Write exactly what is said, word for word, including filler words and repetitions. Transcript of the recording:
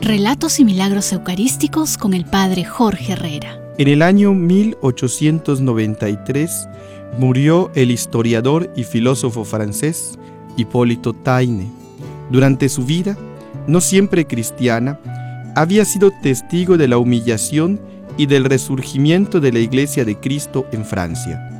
Relatos y milagros eucarísticos con el Padre Jorge Herrera. En el año mil ochocientos noventa y tres murió el historiador y filósofo francés Hipólito Taine. Durante su vida, no siempre cristiana, había sido testigo de la humillación y del resurgimiento de la Iglesia de Cristo en Francia.